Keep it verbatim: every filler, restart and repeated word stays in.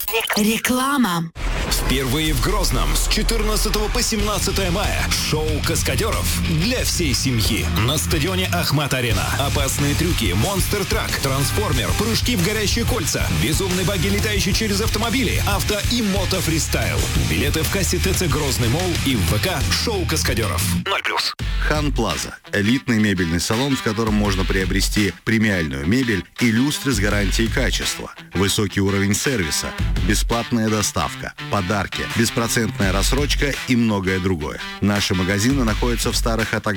Реклама. Впервые в Грозном с четырнадцатого по семнадцатое мая шоу «Каскадеров» для всей семьи на стадионе Ахмат-Арена. Опасные трюки, монстр-трак, трансформер, прыжки в горящие кольца, безумные баги, летающие через автомобили, авто и мото-фристайл. Билеты в кассе ТЦ «Грозный Молл» и в ВК «Шоу Каскадеров». ноль плюс. Хан Плаза – элитный мебельный салон, в котором можно приобрести премиальную мебель и люстры с гарантией качества, высокий уровень сервиса, бесплатная доставка, подарки, беспроцентная рассрочка и многое другое. Наши магазины находятся в старых Атак